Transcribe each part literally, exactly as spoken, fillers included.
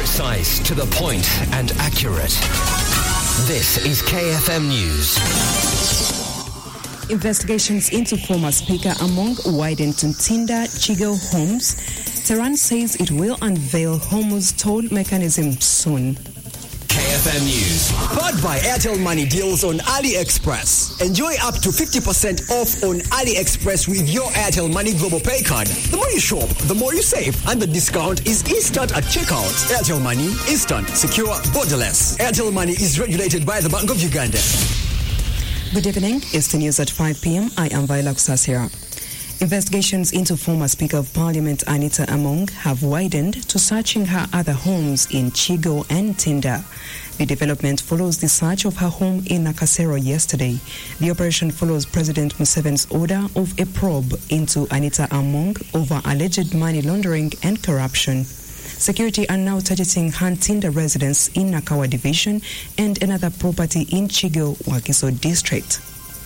Concise, to the point, and accurate. This is K F M News. Investigations into former Speaker Among widened to Tinda Chigo Homes. Tehran says it will unveil Hormuz toll mechanism soon. K F M News. Powered by Airtel Money deals on AliExpress. Enjoy up to fifty percent off on AliExpress with your Airtel Money Global Pay card. The more you shop, the more you save. And the discount is instant at checkout. Airtel Money, instant, secure, borderless. Airtel Money is regulated by the Bank of Uganda. Good evening. It's the news at five p.m. I am Viola Kusasira. Investigations into former Speaker of Parliament Anita Among have widened to searching her other homes in Chigo and Tinda. The development follows the search of her home in Nakasero yesterday. The operation follows President Museveni's order of a probe into Anita Among over alleged money laundering and corruption. Security are now targeting her Tinda residence in Nakawa Division and another property in Chigo, Wakiso District.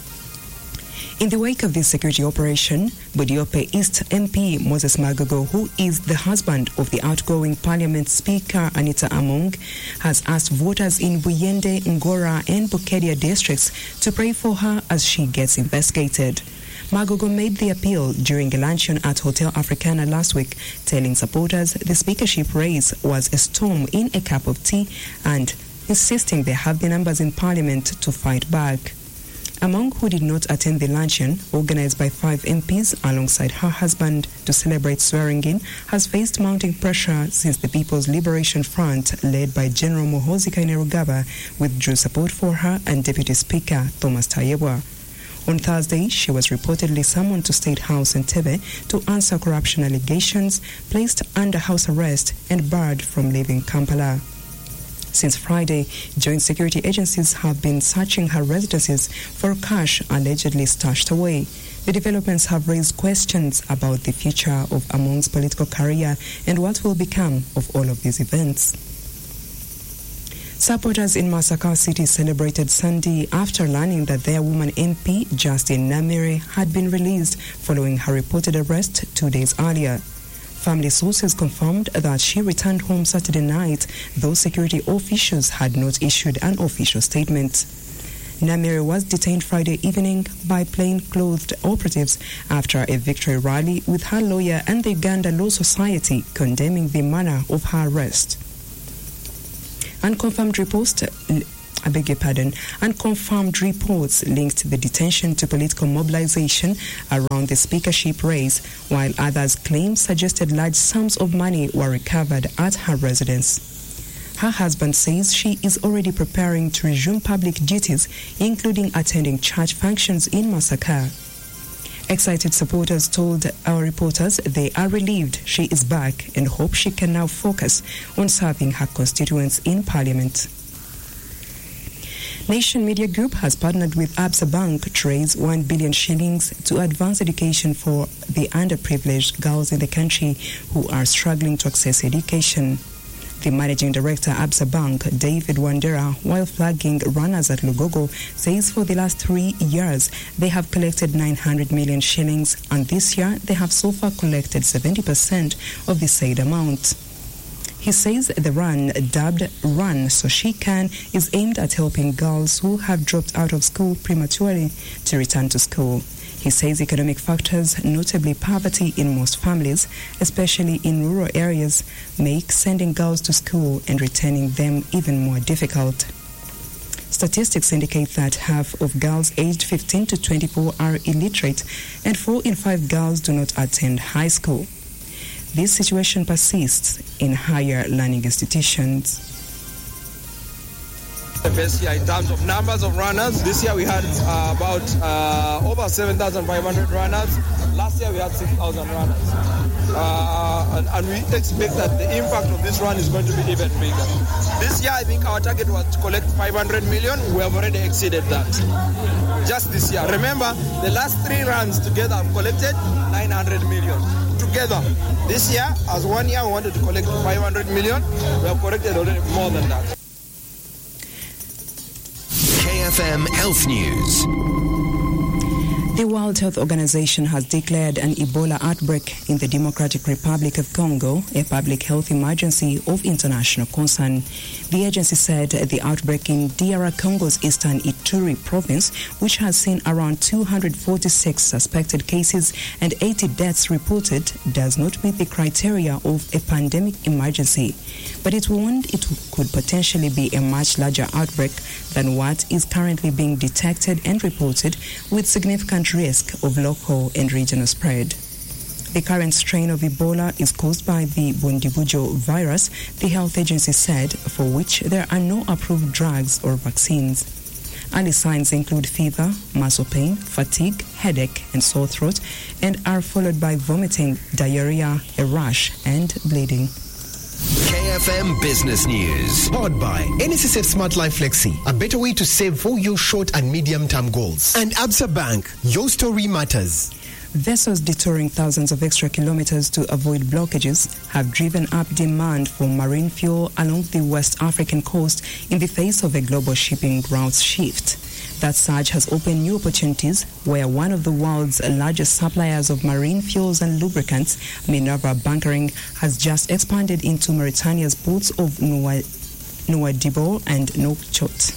In the wake of this security operation, Budiope East M P Moses Magogo, who is the husband of the outgoing Parliament Speaker Anita Among, has asked voters in Buyende, Ngora and Bukedia districts to pray for her as she gets investigated. Magogo made the appeal during a luncheon at Hotel Africana last week, telling supporters the speakership race was a storm in a cup of tea and insisting there have been numbers in Parliament to fight back. Among who did not attend the luncheon, organized by five M Ps alongside her husband to celebrate swearing-in, has faced mounting pressure since the People's Liberation Front, led by General Muhoozi Kainerugaba, withdrew support for her and Deputy Speaker Thomas Tayebwa. On Thursday, she was reportedly summoned to State House in Tebe to answer corruption allegations, placed under house arrest and barred from leaving Kampala. Since Friday, joint security agencies have been searching her residences for cash allegedly stashed away. The developments have raised questions about the future of Among's political career and what will become of all of these events. Supporters in Masaka City celebrated Sunday after learning that their woman M P, Justin Namire, had been released following her reported arrest two days earlier. Family sources confirmed that she returned home Saturday night, though security officials had not issued an official statement. Namire was detained Friday evening by plain-clothed operatives after a victory rally with her lawyer and the Uganda Law Society condemning the manner of her arrest. Unconfirmed reports, I beg your pardon, unconfirmed reports linked the detention to political mobilization around the speakership race, while others claim suggested large sums of money were recovered at her residence. Her husband says she is already preparing to resume public duties, including attending church functions in Masaka. Excited supporters told our reporters they are relieved she is back and hope she can now focus on serving her constituents in Parliament. Nation Media Group has partnered with Absa Bank to raise one billion shillings to advance education for the underprivileged girls in the country who are struggling to access education. The managing director, Absa Bank, David Wandera, while flagging runners at Lugogo, says for the last three years they have collected nine hundred million shillings, and this year they have so far collected seventy percent of the said amount. He says the run, dubbed Run So She Can, is aimed at helping girls who have dropped out of school prematurely to return to school. He says economic factors, notably poverty in most families, especially in rural areas, make sending girls to school and returning them even more difficult. Statistics indicate that half of girls aged fifteen to twenty-four are illiterate, and four in five girls do not attend high school. This situation persists in higher learning institutions. The best year in terms of numbers of runners. This year we had uh, about uh, over seven thousand five hundred runners. Last year we had six thousand runners. Uh, and, and we expect that the impact of this run is going to be even bigger. This year I think our target was to collect five hundred million. We have already exceeded that. Just this year. Remember, the last three runs together have collected nine hundred million. Together. This year, as one year we wanted to collect five hundred million. We have collected already more than that. K F M Health News. The World Health Organization has declared an Ebola outbreak in the Democratic Republic of Congo a public health emergency of international concern. The agency said the outbreak in D R Congo's eastern Ituri province, which has seen around two hundred forty-six suspected cases and eighty deaths reported, does not meet the criteria of a pandemic emergency. But it warned it could potentially be a much larger outbreak than what is currently being detected and reported, with significant risk of local and regional spread. The current strain of Ebola is caused by the Bundibugyo virus, the health agency said, for which there are no approved drugs or vaccines. Early signs include fever, muscle pain, fatigue, headache, and sore throat, and are followed by vomiting, diarrhea, a rash, and bleeding. K F M Business News. Powered by N S S F Smart Life Flexi, a better way to save for your short and medium-term goals. And Absa Bank, your story matters. Vessels detouring thousands of extra kilometers to avoid blockages have driven up demand for marine fuel along the West African coast in the face of a global shipping route shift. That surge has opened new opportunities where one of the world's largest suppliers of marine fuels and lubricants, Minerva Bunkering, has just expanded into Mauritania's ports of Nouadhibou and Nouakchott.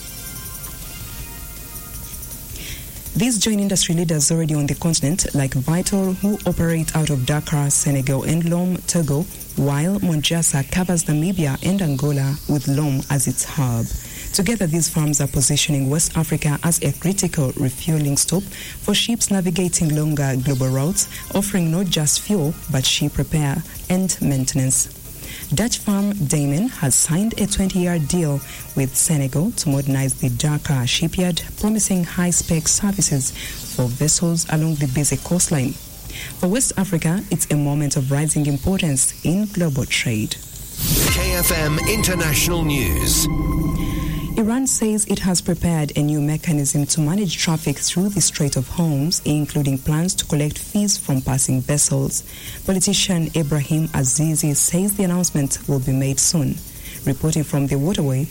These join industry leaders already on the continent, like Vital, who operate out of Dakar, Senegal, and Lome, Togo, while Monjasa covers Namibia and Angola with Lome as its hub. Together, these firms are positioning West Africa as a critical refueling stop for ships navigating longer global routes, offering not just fuel, but ship repair and maintenance. Dutch firm Damen has signed a twenty-year deal with Senegal to modernize the Dakar shipyard, promising high-spec services for vessels along the busy coastline. For West Africa, it's a moment of rising importance in global trade. K F M International News. Iran says it has prepared a new mechanism to manage traffic through the Strait of Hormuz, including plans to collect fees from passing vessels. Politician Ibrahim Azizi says the announcement will be made soon. Reporting from the waterway,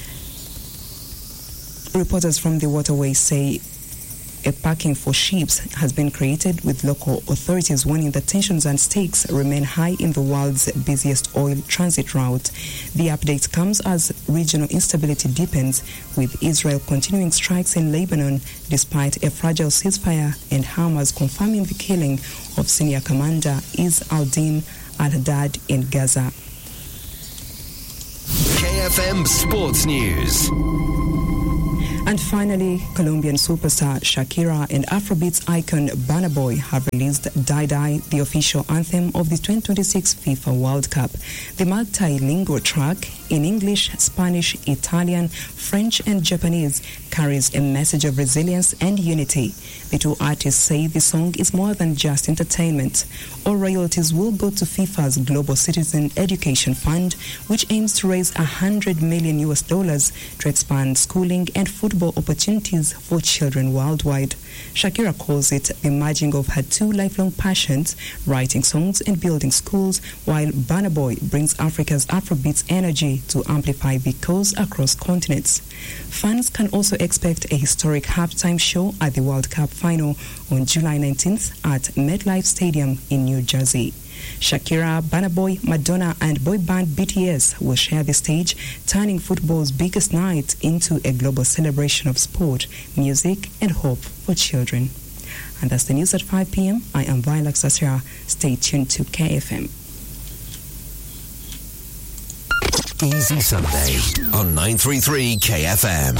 reporters from the waterway say a parking for ships has been created, with local authorities warning that tensions and stakes remain high in the world's busiest oil transit route. The update comes as regional instability deepens, with Israel continuing strikes in Lebanon despite a fragile ceasefire, and Hamas confirming the killing of senior commander Izz al-Din al-Haddad in Gaza. K F M Sports News. And finally, Colombian superstar Shakira and Afrobeats icon Burna Boy have released Die Die, the official anthem of the twenty twenty-six FIFA World Cup. The multilingual track in English, Spanish, Italian, French, and Japanese carries a message of resilience and unity. The two artists say the song is more than just entertainment. All royalties will go to FIFA's Global Citizen Education Fund, which aims to raise one hundred million U S dollars to expand schooling and football opportunities for children worldwide. Shakira calls it the merging of her two lifelong passions, writing songs and building schools, while Burna Boy brings Africa's Afrobeats energy to amplify the cause across continents. Fans can also expect a historic halftime show at the World Cup final on July nineteenth at MetLife Stadium in New Jersey. Shakira, Burna Boy, Madonna, and boy band B T S will share the stage, turning football's biggest night into a global celebration of sport, music, and hope for children. And that's the news at five p.m. I am Viola Sasira. Stay tuned to K F M. Easy Sunday on nine thirty-three K F M.